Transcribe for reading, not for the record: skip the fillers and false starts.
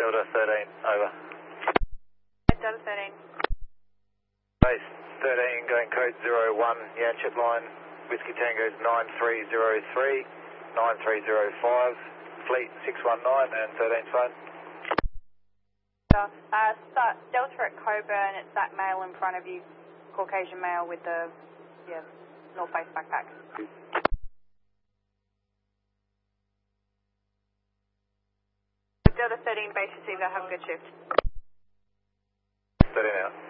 Delta 13, over. Delta 13. Base 13 going code 01, Yanchep line, Whiskey Tango's 9303, 9305, Fleet 619 and 13's phone. Delta at Coburn, it's that male in front of you, Caucasian male with the North Face backpack. Delta 13, base receiver, have a good shift. 13 out.